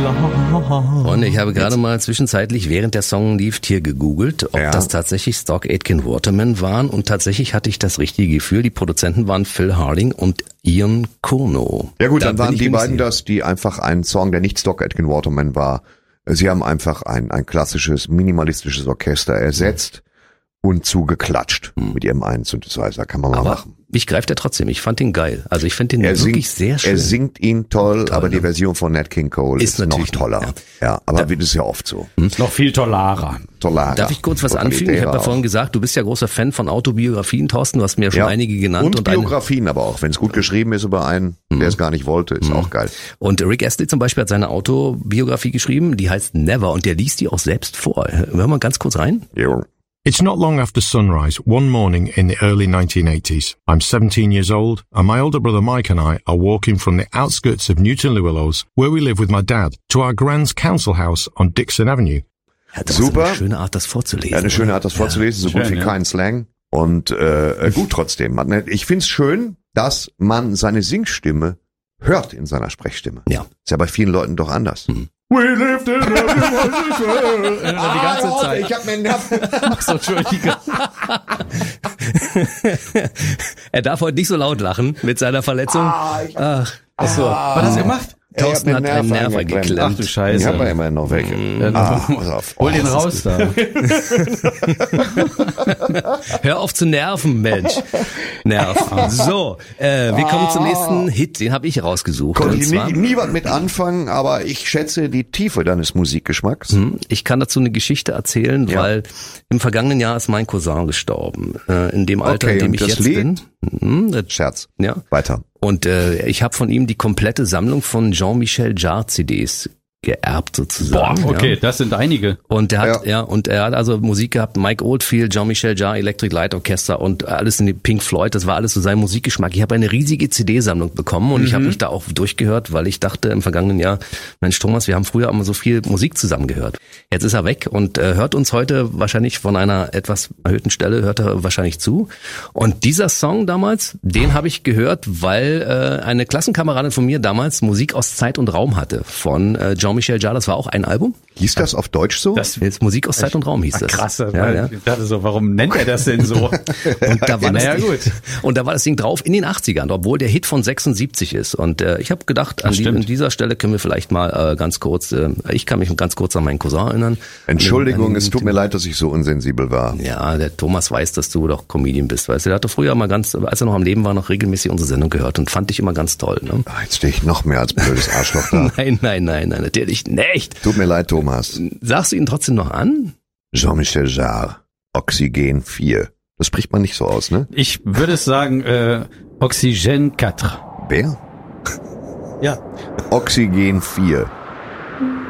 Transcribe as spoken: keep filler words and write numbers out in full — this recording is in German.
Und ich habe gerade mal zwischenzeitlich, während der Song lief, hier gegoogelt, ob Ja. das tatsächlich Stock Aitken Waterman waren. Und tatsächlich hatte ich das richtige Gefühl. Die Produzenten waren Phil Harding und Ian Curnow. Ja gut, Da dann bin waren ich die mir nicht beiden sicher. das, die einfach einen Song, der nicht Stock Aitken Waterman war. Sie haben einfach ein, ein klassisches, minimalistisches Orchester ersetzt und zugeklatscht mit ihrem einen Synthesizer. Kann man mal Aber machen. mich greift er trotzdem. Ich fand ihn geil. Also ich finde den Er wirklich singt, sehr schön. er singt ihn toll, Toll, aber die ne? Version von Nat King Cole Ist ist, noch natürlich toller. noch, Ja, aber das ist ja oft so. Ist noch viel tollarer. Toller. Darf ich kurz was anfügen? Ich habe ja vorhin gesagt, du bist ja großer Fan von Autobiografien, Thorsten. Du hast mir ja schon Ja. einige genannt. Und, Und, eine, Biografien aber auch. Wenn es gut geschrieben ist über einen, der es gar nicht wollte, ist auch geil. und Rick Astley zum Beispiel hat seine Autobiografie geschrieben, die heißt Never. Und der liest die auch selbst vor. Hören wir mal ganz kurz rein. Jo. It's not long after sunrise one morning in the early nineteen eighties. I'm seventeen years old, and my older brother Mike and I are walking from the outskirts of Newton Llewellows, where we live with my dad, to our grand's council house on Dixon Avenue. Er hat Super. So eine schöne Art, das vorzulesen. Ja, eine schöne Art, das vorzulesen, so gut Schön, wie ja. kein Slang. Und äh, gut trotzdem. Man, ich find's schön, dass man seine Singstimme hört in seiner Sprechstimme. Ja. Ist ja bei vielen Leuten doch anders. We lived in a die ganze Zeit. Ich hab mir Nerven. Ach so, Entschuldigung. Er darf heute nicht so laut lachen mit seiner Verletzung. Ah, ich, Ach, Ach so, was hast du gemacht? Thorsten hat einen Nerv geklemmt. Ach du Scheiße. Ich habe ja immer noch welche. Ah, pass auf. Hol den Oh, raus da. Hör auf zu nerven, Mensch. Nerv. So, äh, wir kommen zum nächsten Hit, den habe ich rausgesucht. Konnte Und ich zwar, nie, nie was mit anfangen, aber ich schätze die Tiefe deines Musikgeschmacks. Hm, ich kann dazu eine Geschichte erzählen, Ja. weil im vergangenen Jahr ist mein Cousin gestorben. Äh, in dem Alter, Okay, in dem und ich das jetzt Lied? bin. Hm, das- Scherz. ja. Weiter. Und äh, ich habe von ihm die komplette Sammlung von Jean-Michel Jarre C Ds geerbt sozusagen. Boah, okay, Ja. das sind einige. Und er hat, Ja. ja. und er hat also Musik gehabt, Mike Oldfield, Jean-Michel Jarre, Electric Light Orchestra und alles in die Pink Floyd, das war alles so sein Musikgeschmack. Ich habe eine riesige C D-Sammlung bekommen und mhm. ich habe mich da auch durchgehört, weil ich dachte im vergangenen Jahr, Mensch Thomas, wir haben früher immer so viel Musik zusammen gehört. Jetzt ist er weg und äh, hört uns heute wahrscheinlich von einer etwas erhöhten Stelle, hört er wahrscheinlich zu. Und dieser Song damals, den habe ich gehört, weil äh, eine Klassenkameradin von mir damals Musik aus Zeit und Raum hatte von äh, Jean-Michel Jarre, das war auch ein Album. Hieß das auf Deutsch so? Das Jetzt Musik aus Zeit und Raum hieß das. krass, Ja, weil ja. ich dachte so, warum nennt er das denn so? Und da war das Naja, Ding, gut. Und da war das Ding drauf in den achtzigern, obwohl der Hit von sechsundsiebzig ist. Und äh, ich habe gedacht, an, die, stimmt. an dieser Stelle können wir vielleicht mal äh, ganz kurz, äh, ich kann mich ganz kurz an meinen Cousin erinnern. Entschuldigung, An- es tut mir leid, dass ich so unsensibel war. Ja, der Thomas weiß, dass du doch Comedian bist, weißt du. Der hatte früher mal ganz, als er noch am Leben war, noch regelmäßig unsere Sendung gehört und fand ich immer ganz toll. Ne? Ah, jetzt stehe ich noch mehr als blödes Arschloch da. Nein, nein, nein, nein, natürlich nicht. Tut mir leid, Thomas. Sagst du ihn trotzdem noch an? Jean-Michel Jarre, Oxygen vier. Das spricht man nicht so aus, ne? Ich würde es sagen, äh, Oxygen vier. Wer? Ja. Oxygen vier.